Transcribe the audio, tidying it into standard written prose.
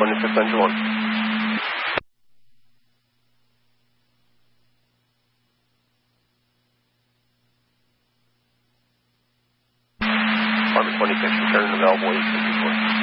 26 engine 1. Department 26, returning available 854.